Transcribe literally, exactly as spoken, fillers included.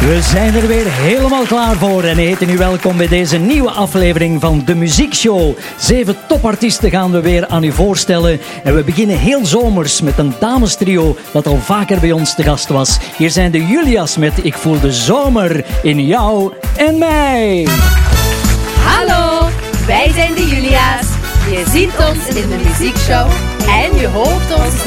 We zijn er weer helemaal klaar voor en heten u welkom bij deze nieuwe aflevering van De Muziekshow. Zeven topartiesten gaan we weer aan u voorstellen. En we beginnen heel zomers met een damestrio dat al vaker bij ons te gast was. Hier zijn de Julia's met Ik voel de zomer in jou en mij. Hallo, wij zijn de Julia's. Je ziet ons in de muziekshow en je hoort ons